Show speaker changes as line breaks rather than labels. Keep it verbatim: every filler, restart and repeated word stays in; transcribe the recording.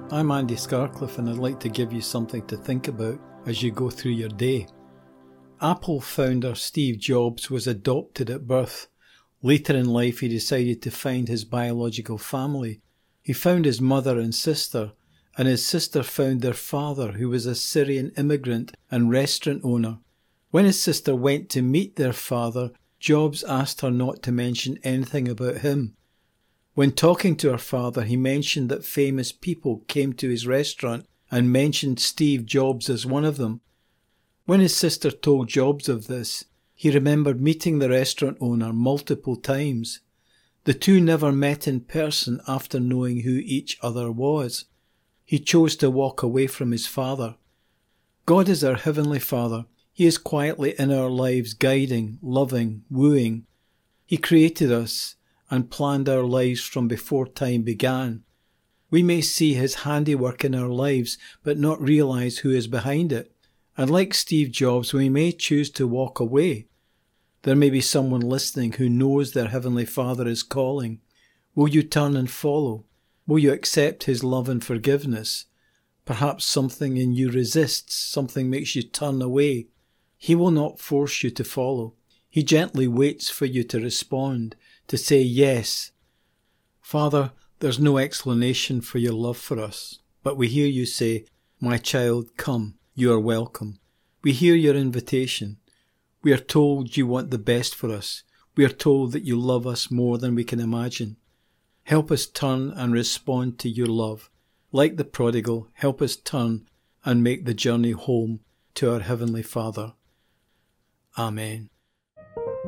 I'm Andy Scarcliffe, and I'd like to give you something to think about as you go through your day. Apple founder Steve Jobs was adopted at birth. Later in life, he decided to find his biological family. He found his mother and sister, and his sister found their father, who was a Syrian immigrant and restaurant owner. When his sister went to meet their father, Jobs asked her not to mention anything about him. When talking to her father, he mentioned that famous people came to his restaurant and mentioned Steve Jobs as one of them. When his sister told Jobs of this, he remembered meeting the restaurant owner multiple times. The two never met in person after knowing who each other was. He chose to walk away from his father. God is our Heavenly Father. He is quietly in our lives, guiding, loving, wooing. He created us and planned our lives from before time began. We may see His handiwork in our lives, but not realize who is behind it. And like Steve Jobs, we may choose to walk away. There may be someone listening who knows their Heavenly Father is calling. Will you turn and follow? Will you accept His love and forgiveness? Perhaps something in you resists, something makes you turn away. He will not force you to follow. He gently waits for you to respond, to say yes. Father, there's no explanation for your love for us, but we hear you say, "My child, come, you are welcome." We hear your invitation. We are told you want the best for us. We are told that you love us more than we can imagine. Help us turn and respond to your love. Like the prodigal, help us turn and make the journey home to our Heavenly Father. Amen.